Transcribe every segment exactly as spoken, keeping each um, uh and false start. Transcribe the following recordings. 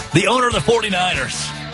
The owner of the forty-niners.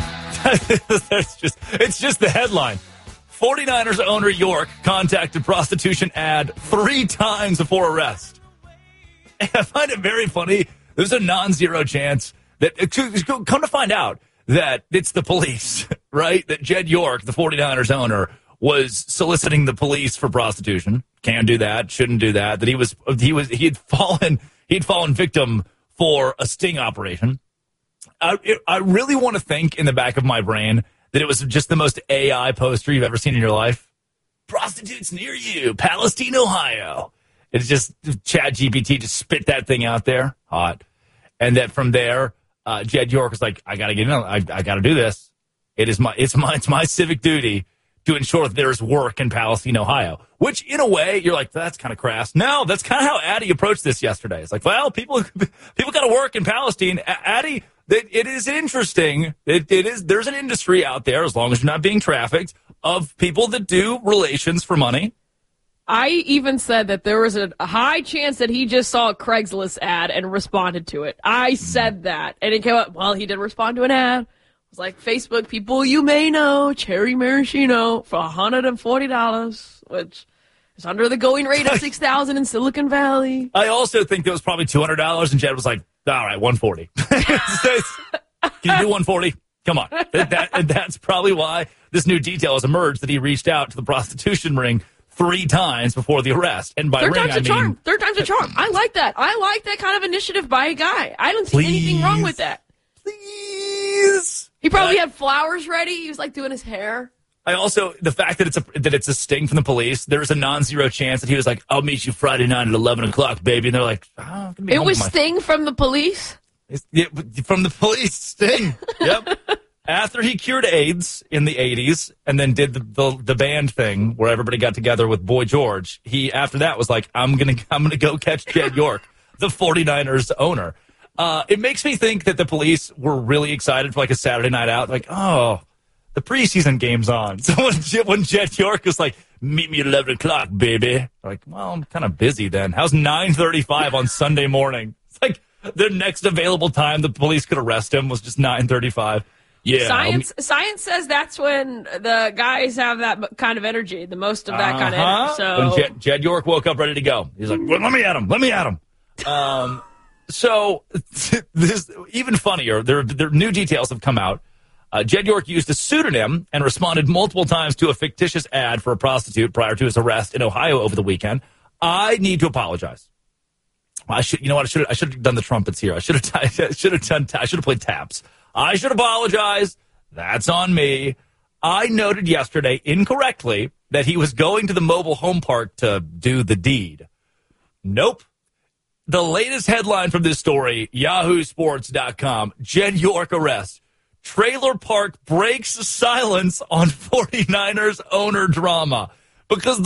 That's just, it's just the headline. forty-niners owner York contacted prostitution ad three times before arrest. And I find it very funny. There's a non-zero chance that, come to find out, that it's the police, right? That Jed York, the forty-niners owner, was soliciting the police for prostitution. Can't do that. Shouldn't do that. That he was, he was, he had fallen, he'd fallen victim for a sting operation. I, it, I really want to think in the back of my brain that it was just the most A I poster you've ever seen in your life. Prostitutes near you, Palestine, Ohio. It's just Chat G P T just spit that thing out there. Hot. And that from there, uh, Jed York was like, I got to get in. I, I got to do this. It is my, it's my, it's my civic duty to ensure that there's work in Palestine, Ohio. Which, in a way, you're like, that's kind of crass. No, that's kind of how Addie approached this yesterday. It's like, well, people, people got to work in Palestine. Addie, it, it is interesting. It, it is. There's an industry out there, as long as you're not being trafficked, of people that do relations for money. I even said that there was a high chance that he just saw a Craigslist ad and responded to it. I said that. And it came up, well, he did respond to an ad. It was like, Facebook people you may know, Cherry Maraschino for one hundred forty dollars, which is under the going rate of six thousand dollars in Silicon Valley. I also think that was probably two hundred dollars, and Jed was like, all right, one hundred forty dollars. Can you do one hundred forty dollars? Come on. That, that, that's probably why this new detail has emerged, that he reached out to the prostitution ring three times before the arrest. And by Third ring, time's a I charm. mean... Third time's a charm. I like that. I like that kind of initiative by a guy. I don't see Please. anything wrong with that. Please. He probably I, had flowers ready. He was like doing his hair. I also, the fact that it's a that it's a sting from the police, there's a non-zero chance that he was like, I'll meet you Friday night at eleven o'clock, baby. And they're like, oh, I'm gonna be It home was with my... Sting from the police? It's, yeah, from the police, Sting. Yep. After he cured AIDS in the eighties and then did the, the the band thing where everybody got together with Boy George, he after that was like, I'm gonna I'm gonna go catch Jed York, the forty-niners owner. Uh, it makes me think that the police were really excited for like a Saturday night out, like, oh, the preseason game's on. So when Jed, when Jed York was like, meet me at eleven o'clock, baby, like, well, I'm kind of busy then. How's nine thirty-five on Sunday morning? It's like the next available time the police could arrest him was just nine thirty-five. Yeah, science science says that's when the guys have that kind of energy, the most of that uh-huh. kind of energy. So when Jed, Jed York woke up ready to go, he's like, well, let me at him, let me at him. Um, so this even funnier. There, there new details have come out. Uh, Jed York used a pseudonym and responded multiple times to a fictitious ad for a prostitute prior to his arrest in Ohio over the weekend. I need to apologize. I should, you know what? I should, I should have done the trumpets here. I should have, I should have done, I should have played taps. I should apologize. That's on me. I noted yesterday incorrectly that he was going to the mobile home park to do the deed. Nope. The latest headline from this story, yahoo sports dot com, Jed York arrest. Trailer park breaks silence on forty-niners owner drama. Because